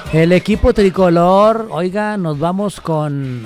El equipo tricolor, oiga, nos vamos con...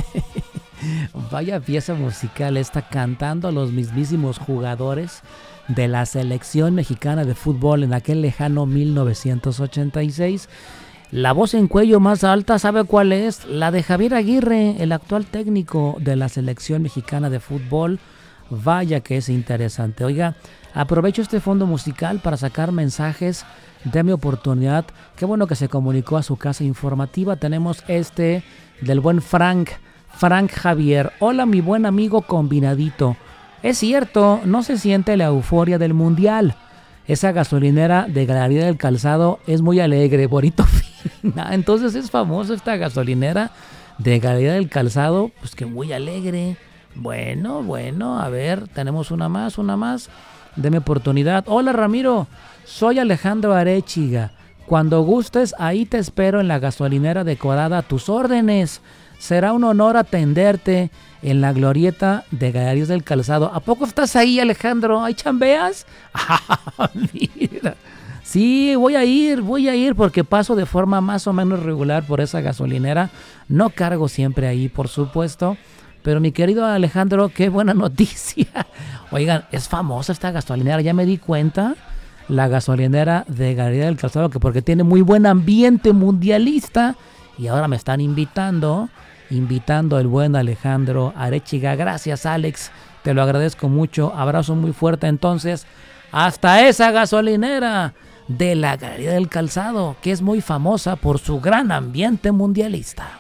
Vaya pieza musical esta, cantando a los mismísimos jugadores de la selección mexicana de fútbol en aquel lejano 1986. La voz en cuello más alta, ¿sabe cuál es? La de Javier Aguirre, el actual técnico de la selección mexicana de fútbol. Vaya que es interesante. Oiga, aprovecho este fondo musical para sacar mensajes de mi oportunidad. Qué bueno que se comunicó a su casa informativa. Tenemos este del buen Frank Javier. Hola, mi buen amigo combinadito. Es cierto, no se siente la euforia del mundial. Esa gasolinera de Galería del Calzado es muy alegre, bonito fina. Entonces es famosa esta gasolinera de Galería del Calzado, pues que muy alegre. Bueno, a ver, tenemos una más. Deme oportunidad. Hola Ramiro, soy Alejandro Arechiga. Cuando gustes, ahí te espero en la gasolinera decorada a tus órdenes. Será un honor atenderte en la glorieta de Galerías del Calzado. ¿A poco estás ahí, Alejandro? ¿Ahí chambeas? Mira. Sí, voy a ir porque paso de forma más o menos regular por esa gasolinera. No cargo siempre ahí, por supuesto. Pero mi querido Alejandro, qué buena noticia. Oigan, es famosa esta gasolinera, ya me di cuenta. La gasolinera de Galería del Calzado, que porque tiene muy buen ambiente mundialista. Y ahora me están invitando el buen Alejandro Arechiga. Gracias, Alex, te lo agradezco mucho. Abrazo muy fuerte entonces hasta esa gasolinera de la Galería del Calzado, que es muy famosa por su gran ambiente mundialista.